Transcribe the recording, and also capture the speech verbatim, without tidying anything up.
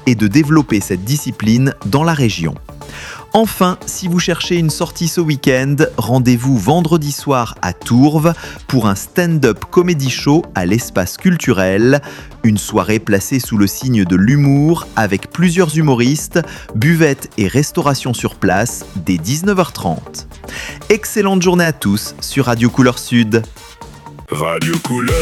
et de développer cette discipline dans la région. Enfin, si vous cherchez une sortie ce week-end, rendez-vous vendredi soir à Tourves pour un stand-up comedy show à l'espace culturel. Une soirée placée sous le signe de l'humour avec plusieurs humoristes, buvette et restauration sur place dès dix-neuf heures trente. Excellente journée à tous sur Radio Couleur Sud. Radio Couleur.